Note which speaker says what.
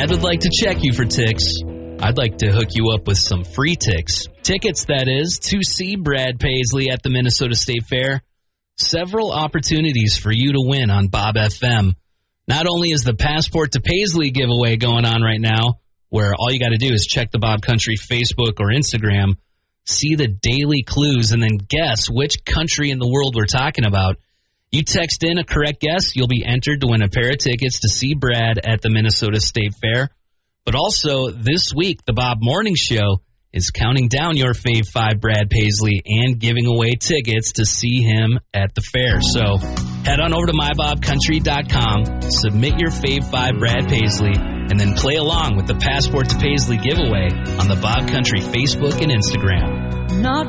Speaker 1: Brad would like to check you for ticks. I'd like to hook you up with some free ticks. Tickets, that is, to see Brad Paisley at the Minnesota State Fair. Several opportunities for you to win on Bob FM. Not only is the Passport to Paisley giveaway going on right now, where all you got to do is check the Bob Country Facebook or Instagram, see the daily clues, and then guess which country in the world we're talking about. You text in a correct guess, you'll be entered to win a pair of tickets to see Brad at the Minnesota State Fair. But also, this week, the Bob Morning Show is counting down your Fave 5 Brad Paisley and giving away tickets to see him at the fair. So head on over to mybobcountry.com, submit your Fave 5 Brad Paisley, and then play along with the Passport to Paisley giveaway on the Bob Country Facebook and Instagram.
Speaker 2: Not